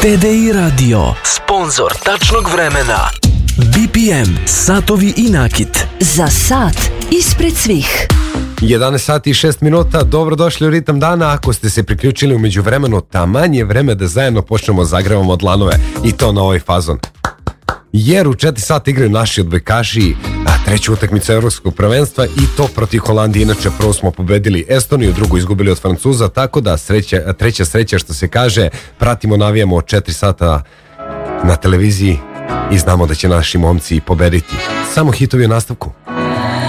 TDI Radio, sponzor tačnog vremena. BPM, satovi i nakit. Za sat ispred svih. 11 sati i 6 minuta, dobrodošli u Ritam dana. Ako ste se priključili u međuvremenu, taman je vreme da zajedno počnemo zagrevamo dlanove i to na ovaj fazon. Jer u 4 sata igraju naši odbojkaši treću utakmicu evropskog prvenstva i to protiv Holandije. Inače, prvo smo pobedili Estoniju, drugu izgubili od Francuza, tako da treća sreća što se kaže. Pratimo, navijamo 4 sata na televiziji i znamo da će naši momci pobediti. Samo hitovi u nastavku.